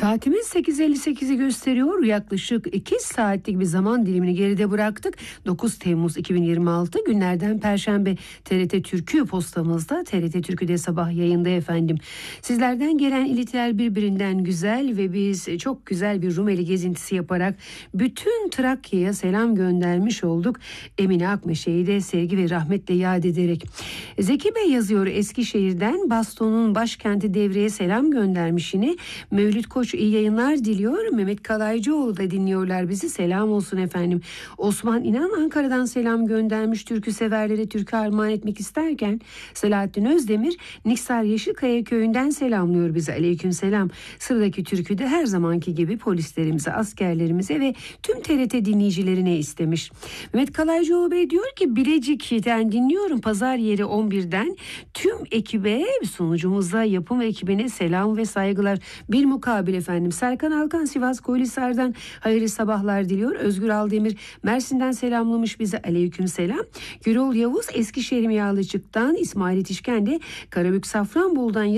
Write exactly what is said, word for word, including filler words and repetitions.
Saatimiz sekiz elli sekizi gösteriyor. Yaklaşık iki saatlik bir zaman dilimini geride bıraktık. dokuz Temmuz iki bin yirmi altı günlerden Perşembe. T R T Türkü postamızda, T R T Türkü'de sabah yayında efendim. Sizlerden gelen iletiler birbirinden güzel ve biz çok güzel bir Rumeli gezintisi yaparak bütün Trakya'ya selam göndermiş olduk. Emine Akmeşe'yi de sevgi ve rahmetle yad ederek. Zeki Bey yazıyor Eskişehir'den, Baston'un başkenti Devre'ye selam göndermiş yine. Mevlüt Koç iyi yayınlar diliyor. Mehmet Kalaycıoğlu da dinliyorlar bizi. Selam olsun efendim. Osman İnan Ankara'dan selam göndermiş. Türkü severlere türkü armağan etmek isterken Selahattin Özdemir Niksar Yeşilkaya köyünden selamlıyor bizi. Aleyküm selam. Sıradaki türkü de her zamanki gibi polislerimize, askerlerimize ve tüm T R T dinleyicilerine istemiş. Mehmet Kalaycıoğlu Bey diyor ki Bilecik'ten dinliyorum. Pazar yeri on birden tüm ekibe, sunucumuza, yapım ekibine selam ve saygılar. Bir mukabil efendim. Serkan Alkan Sivas Koylisar'dan hayırlı sabahlar diliyor. Özgür Aldemir Mersin'den selamlamış bize. Aleyküm selam. Gürol Yavuz Eskişehir Miyağlıcık'tan, İsmail Yetişken de Karabük Safranbolu'dan